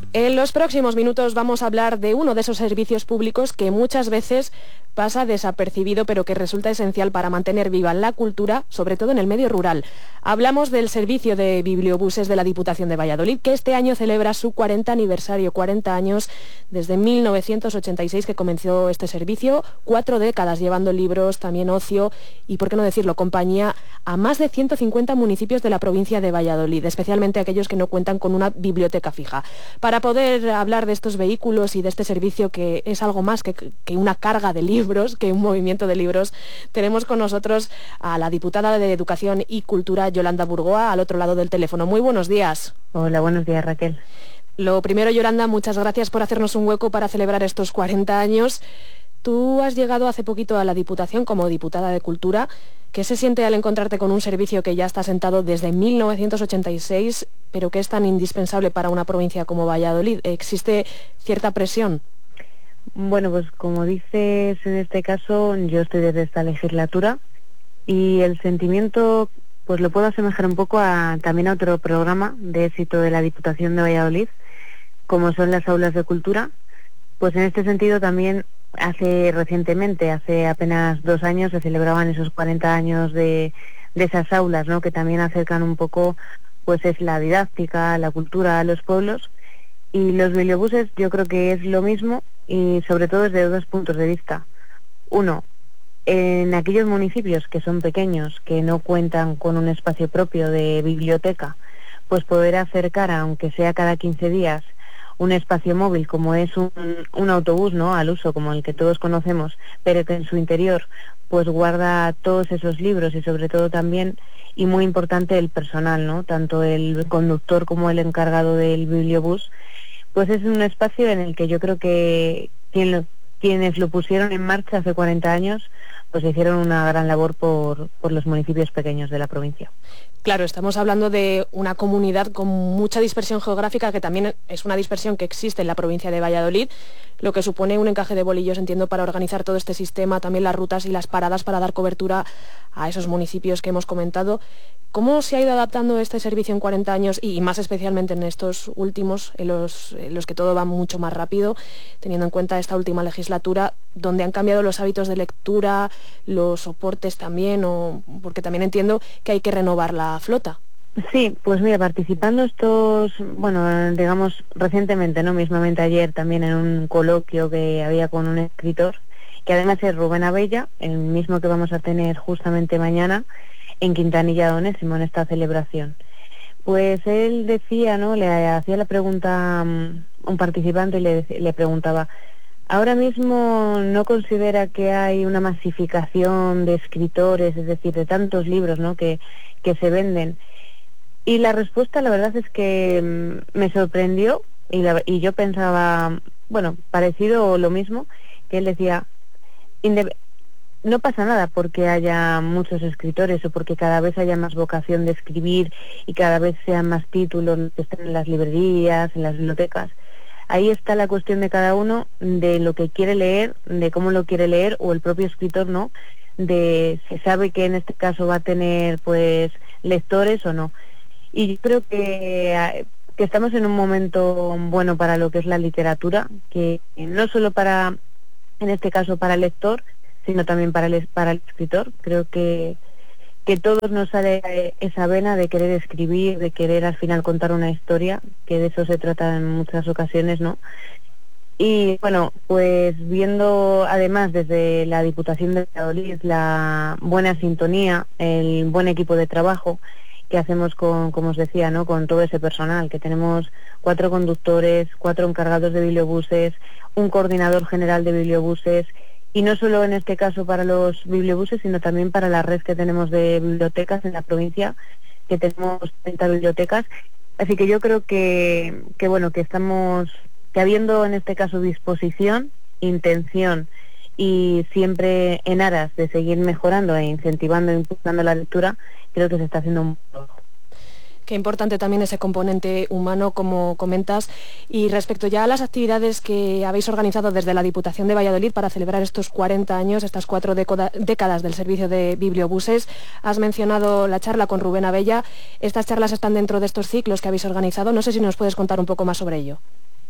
En los próximos minutos vamos a hablar de uno de esos servicios públicos que muchas veces pasa desapercibido, pero que resulta esencial para mantener viva la cultura, sobre todo en el medio rural. Hablamos del servicio de bibliobuses de la Diputación de Valladolid, que este año celebra su 40 aniversario, 40 años desde 1986 que comenzó este servicio, 4 décadas llevando libros, también ocio y, por qué no decirlo, compañía a más de 150 municipios de la provincia de Valladolid, especialmente aquellos que no cuentan con una biblioteca fija. Para poder hablar de estos vehículos y de este servicio, que es algo más que una carga de libros, que un movimiento de libros, tenemos con nosotros a la diputada de Educación y Cultura, Yolanda Burgoa, al otro lado del teléfono. Muy buenos días. Hola, buenos días, Raquel. Lo primero, Yolanda, muchas gracias por hacernos un hueco para celebrar estos 40 años. Tú has llegado hace poquito a la Diputación como diputada de Cultura. ¿Qué se siente al encontrarte con un servicio que ya está asentado desde 1986, pero que es tan indispensable para una provincia como Valladolid? ¿Existe cierta presión? Bueno, pues como dices, en este caso yo estoy desde esta legislatura y el sentimiento pues lo puedo asemejar un poco también a otro programa de éxito de la Diputación de Valladolid, como son las aulas de cultura. Pues en este sentido también recientemente, hace apenas 2 años, se celebraban esos 40 años de esas aulas, ¿no? Que también acercan un poco, pues es la didáctica, la cultura a los pueblos. Y los bibliobuses yo creo que es lo mismo, y sobre todo desde 2 puntos de vista. Uno, en aquellos municipios que son pequeños, que no cuentan con un espacio propio de biblioteca, pues poder acercar, aunque sea cada 15 días, un espacio móvil como es un autobús, ¿no?, al uso, como el que todos conocemos, pero que en su interior pues guarda todos esos libros y sobre todo también, y muy importante, el personal, ¿no?, tanto el conductor como el encargado del bibliobús, pues es un espacio en el que yo creo que quienes lo pusieron en marcha hace 40 años pues hicieron una gran labor por los municipios pequeños de la provincia. Claro, estamos hablando de una comunidad con mucha dispersión geográfica, que también es una dispersión que existe en la provincia de Valladolid, lo que supone un encaje de bolillos, entiendo, para organizar todo este sistema, también las rutas y las paradas para dar cobertura a esos municipios que hemos comentado. ¿Cómo se ha ido adaptando este servicio en 40 años y más especialmente en estos últimos, en los que todo va mucho más rápido, teniendo en cuenta esta última legislatura, donde han cambiado los hábitos de lectura, los soportes también, porque también entiendo que hay que renovar la flota? Sí, pues mira, participando digamos recientemente, ¿no?, mismamente ayer también en un coloquio que había con un escritor, que además es Rubén Abella, el mismo que vamos a tener justamente mañana en Quintanilla de Onésimo, en esta celebración. Pues él decía, ¿no?, le hacía la pregunta un participante y le preguntaba, ¿ahora mismo no considera que hay una masificación de escritores, es decir, de tantos libros, ¿no?, que se venden? Y la respuesta, la verdad es que me sorprendió y yo pensaba, bueno, parecido o lo mismo, que él decía, no pasa nada porque haya muchos escritores o porque cada vez haya más vocación de escribir y cada vez sean más títulos que estén en las librerías, en las bibliotecas. Ahí está la cuestión de cada uno, de lo que quiere leer, de cómo lo quiere leer, o el propio escritor, ¿no?, de si sabe que en este caso va a tener pues lectores o no. Y yo creo que estamos en un momento bueno para lo que es la literatura, que no solo en este caso para el lector, sino también para el escritor. Creo que todos nos sale esa vena de querer escribir, de querer al final contar una historia, que de eso se trata en muchas ocasiones, ¿no? Y bueno, pues viendo además desde la Diputación de Valladolid la buena sintonía, el buen equipo de trabajo que hacemos como os decía, ¿no?, con todo ese personal, que tenemos 4 conductores, 4 encargados de bibliobuses, un coordinador general de bibliobuses, y no solo en este caso para los bibliobuses, sino también para la red que tenemos de bibliotecas en la provincia, que tenemos 30 bibliotecas. Así que yo creo que habiendo en este caso disposición, intención y siempre en aras de seguir mejorando e incentivando e impulsando la lectura, creo que se está haciendo un buen trabajo. Qué importante también ese componente humano, como comentas. Y respecto ya a las actividades que habéis organizado desde la Diputación de Valladolid para celebrar estos 40 años, estas 4 décadas del servicio de bibliobuses, has mencionado la charla con Rubén Abella. Estas charlas están dentro de estos ciclos que habéis organizado. No sé si nos puedes contar un poco más sobre ello.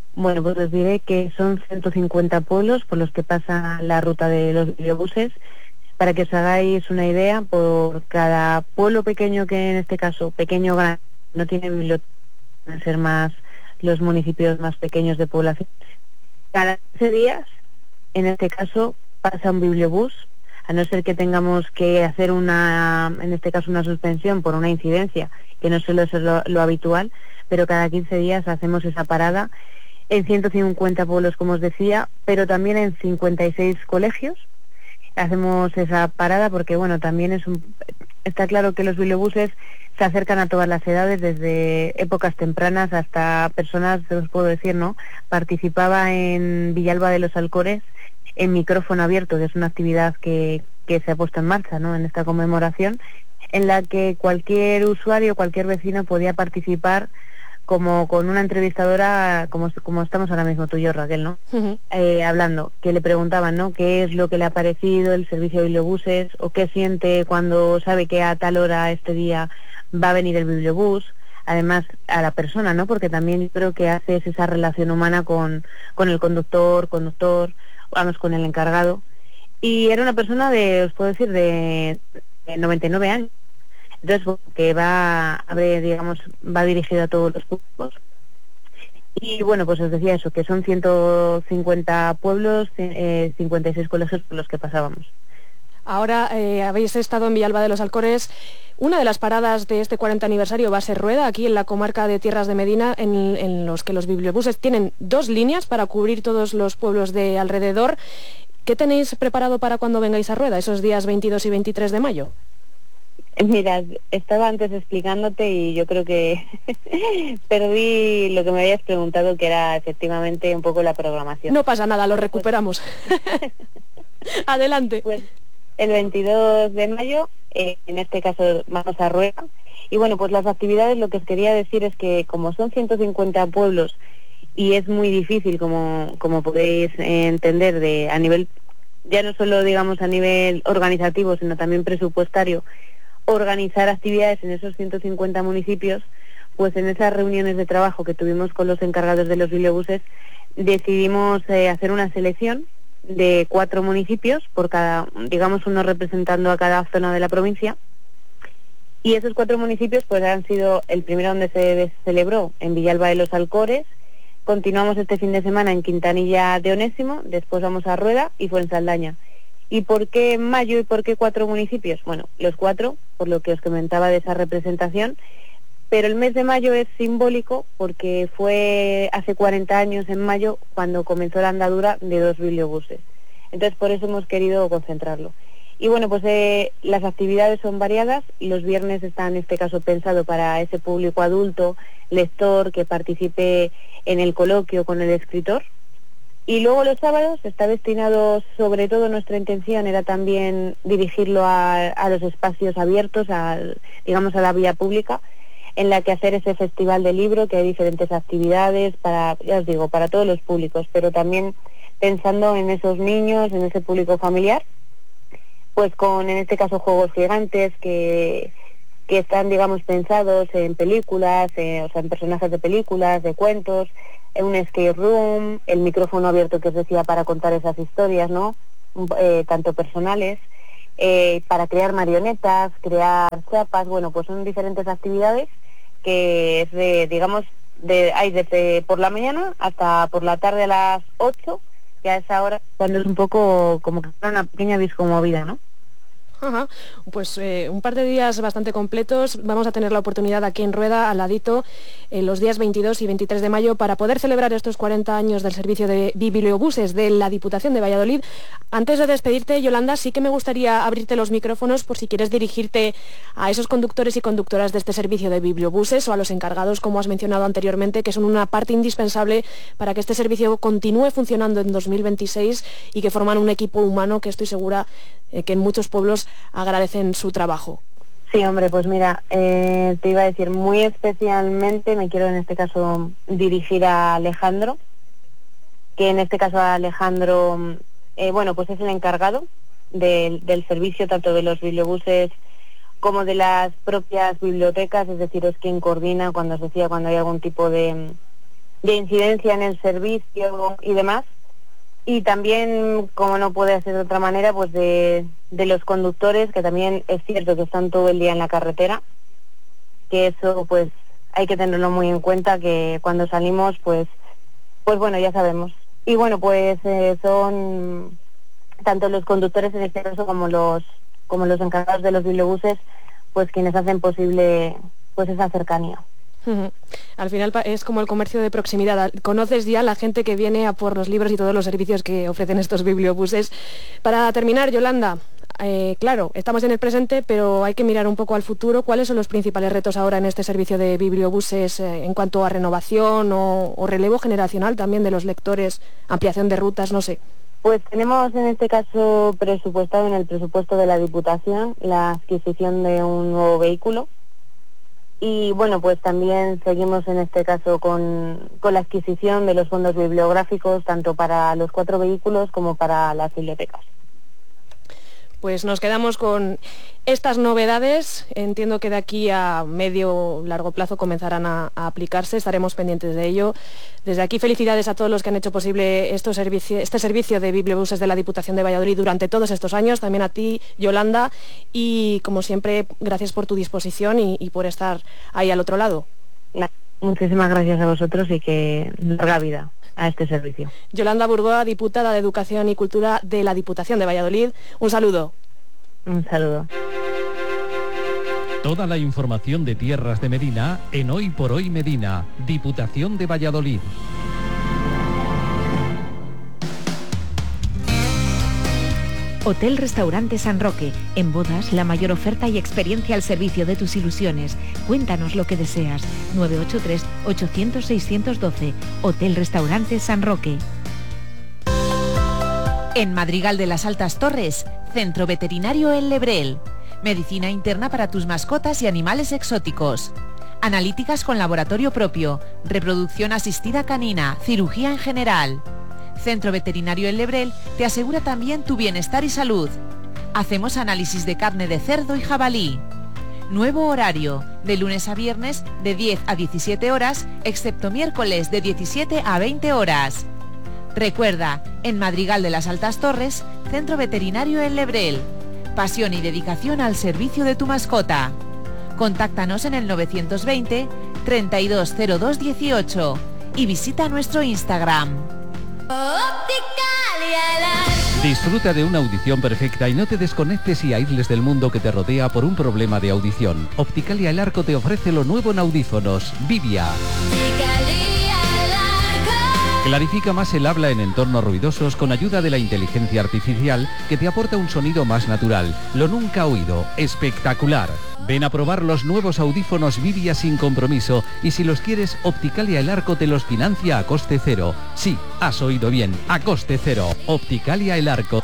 Bueno, pues les diré que son 150 pueblos por los que pasa la ruta de los bibliobuses. Para que os hagáis una idea, por cada pueblo pequeño, que en este caso pequeño o grande, no tiene biblioteca, van a ser más los municipios más pequeños de población, cada 15 días, en este caso, pasa un bibliobús, a no ser que tengamos que hacer en este caso una suspensión por una incidencia, que no suele ser lo habitual, pero cada 15 días hacemos esa parada en 150 pueblos, como os decía, pero también en 56 colegios. Hacemos esa parada porque, bueno, también está claro que los bibliobuses se acercan a todas las edades, desde épocas tempranas hasta personas, os puedo decir, ¿no? Participaba en Villalba de los Alcores en micrófono abierto, que es una actividad que se ha puesto en marcha, ¿no?, en esta conmemoración, en la que cualquier usuario, cualquier vecino podía participar como con una entrevistadora, como estamos ahora mismo tú y yo, Raquel, ¿no? Uh-huh. Hablando, que le preguntaban, ¿no?, qué es lo que le ha parecido el servicio de bibliobuses, o qué siente cuando sabe que a tal hora este día va a venir el bibliobús. Además, a la persona, ¿no?, porque también creo que haces esa relación humana con el conductor, vamos, con el encargado. Y era una persona os puedo decir, de 99 años. Entonces, que va dirigido a todos los públicos. Y bueno, pues os decía eso, que son 150 pueblos, 56 colegios por los que pasábamos. Ahora habéis estado en Villalba de los Alcores. Una de las paradas de este 40 aniversario va a ser Rueda, aquí en la comarca de Tierras de Medina, en los que los bibliobuses tienen 2 líneas para cubrir todos los pueblos de alrededor. ¿Qué tenéis preparado para cuando vengáis a Rueda, esos días 22 y 23 de mayo? Mira, estaba antes explicándote y yo creo que perdí lo que me habías preguntado, que era efectivamente un poco la programación. No pasa nada, lo recuperamos. Adelante. Pues el 22 de mayo, en este caso vamos a Rueda. Y bueno, pues las actividades, lo que os quería decir es que como son 150 pueblos y es muy difícil, como podéis entender, a nivel, ya no solo digamos a nivel organizativo, sino también presupuestario, organizar actividades en esos 150 municipios, pues en esas reuniones de trabajo que tuvimos con los encargados de los bibliobuses, decidimos hacer una selección de 4 municipios, por cada, digamos, uno representando a cada zona de la provincia, y esos 4 municipios pues han sido el primero donde se celebró, en Villalba de los Alcores. Continuamos este fin de semana en Quintanilla de Onésimo, después vamos a Rueda y Fuensaldaña. ¿Y por qué mayo y por qué 4 municipios? Bueno, los 4, por lo que os comentaba de esa representación, pero el mes de mayo es simbólico porque fue hace 40 años, en mayo, cuando comenzó la andadura de 2 bibliobuses. Entonces, por eso hemos querido concentrarlo. Y bueno, pues las actividades son variadas. Los viernes está, en este caso, pensado para ese público adulto, lector, que participe en el coloquio con el escritor. Y luego los sábados está destinado, sobre todo nuestra intención era también dirigirlo a los espacios abiertos, digamos a la vía pública, en la que hacer ese festival de libro, que hay diferentes actividades para, ya os digo, para todos los públicos, pero también pensando en esos niños, en ese público familiar, pues con, en este caso, juegos gigantes que están, digamos, pensados en películas, o sea, en personajes de películas, de cuentos, en un escape room, el micrófono abierto que os decía para contar esas historias, ¿no?, tanto personales, para crear marionetas, crear chapas. Bueno, pues son diferentes actividades que es hay desde por la mañana hasta por la tarde a las 8, que a esa hora, cuando es un poco como que una pequeña discomovida, ¿no? Ajá. Pues un par de días bastante completos. Vamos a tener la oportunidad aquí en Rueda, al ladito, los días 22 y 23 de mayo, para poder celebrar estos 40 años del servicio de bibliobuses de la Diputación de Valladolid. Antes de despedirte, Yolanda, sí que me gustaría abrirte los micrófonos por si quieres dirigirte a esos conductores y conductoras de este servicio de bibliobuses, o a los encargados, como has mencionado anteriormente, que son una parte indispensable para que este servicio continúe funcionando en 2026 y que forman un equipo humano que estoy segura que en muchos pueblos agradecen su trabajo. Sí, hombre, pues mira, te iba a decir, muy especialmente me quiero en este caso dirigir a Alejandro, que en este caso Alejandro, bueno, pues es el encargado del servicio tanto de los bibliobuses como de las propias bibliotecas, es decir, es quien coordina, cuando os decía, cuando hay algún tipo de de incidencia en el servicio y demás. Y también, como no puede ser de otra manera, pues de los conductores, que también es cierto que están todo el día en la carretera, que eso pues hay que tenerlo muy en cuenta, que cuando salimos pues bueno, ya sabemos. Y bueno, pues son tanto los conductores en este caso como los encargados de los bibliobuses, pues quienes hacen posible pues esa cercanía. Al final es como el comercio de proximidad. Conoces ya a la gente que viene a por los libros y todos los servicios que ofrecen estos bibliobuses. Para terminar, Yolanda, claro, estamos en el presente, pero hay que mirar un poco al futuro. ¿Cuáles son los principales retos ahora en este servicio de bibliobuses en cuanto a renovación o relevo generacional también de los lectores, ampliación de rutas, no sé? Pues tenemos en este caso presupuestado en el presupuesto de la Diputación la adquisición de un nuevo vehículo. Y bueno, pues también seguimos en este caso con la adquisición de los fondos bibliográficos, tanto para los 4 vehículos como para las bibliotecas. Pues nos quedamos con estas novedades. Entiendo que de aquí a medio largo plazo comenzarán a aplicarse, estaremos pendientes de ello. Desde aquí felicidades a todos los que han hecho posible este servicio de bibliobuses de la Diputación de Valladolid durante todos estos años, también a ti, Yolanda, y como siempre, gracias por tu disposición y por estar ahí al otro lado. Muchísimas gracias a vosotros y que larga vida a este servicio. Yolanda Burgoa, diputada de Educación y Cultura de la Diputación de Valladolid. Un saludo. Un saludo. Toda la información de Tierras de Medina en Hoy por Hoy Medina, Diputación de Valladolid. Hotel Restaurante San Roque. En bodas, la mayor oferta y experiencia al servicio de tus ilusiones. Cuéntanos lo que deseas. 983-800-612. Hotel Restaurante San Roque. En Madrigal de las Altas Torres, Centro Veterinario El Lebrel. Medicina interna para tus mascotas y animales exóticos. Analíticas con laboratorio propio. Reproducción asistida canina. Cirugía en general. Centro Veterinario El Lebrel te asegura también tu bienestar y salud. Hacemos análisis de carne de cerdo y jabalí. Nuevo horario, de lunes a viernes de 10 a 17 horas, excepto miércoles de 17 a 20 horas. Recuerda, en Madrigal de las Altas Torres, Centro Veterinario El Lebrel. Pasión y dedicación al servicio de tu mascota. Contáctanos en el 920 320218 y visita nuestro Instagram. Disfruta de una audición perfecta y no te desconectes y aísles del mundo que te rodea por un problema de audición. Opticalia El Arco te ofrece lo nuevo en audífonos, Vivia. Clarifica más el habla en entornos ruidosos con ayuda de la inteligencia artificial que te aporta un sonido más natural. Lo nunca oído, espectacular. Ven a probar los nuevos audífonos Vivia sin compromiso y si los quieres, Opticalia El Arco te los financia a coste cero. Sí, has oído bien, a coste cero. Opticalia El Arco.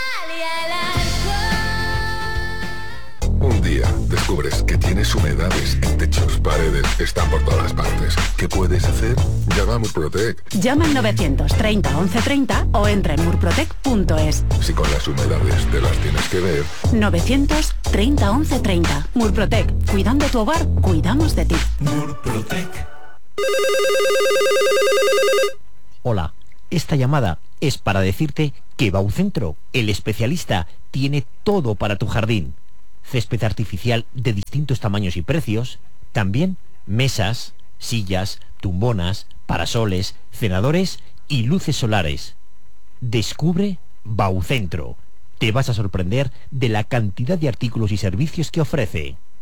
Un día descubres que tienes humedades en techos, paredes, están por todas partes. ¿Qué puedes hacer? Llama a Murprotec. Llama al 930 1130 o entra en murprotec.es. Si con las humedades te las tienes que ver. 930 1130. Murprotec. Cuidando tu hogar, cuidamos de ti. Murprotec. Hola, esta llamada es para decirte que Baucentro, el especialista, tiene todo para tu jardín. Césped artificial de distintos tamaños y precios, también mesas, sillas, tumbonas, parasoles, cenadores y luces solares. Descubre Baucentro. Te vas a sorprender de la cantidad de artículos y servicios que ofrece.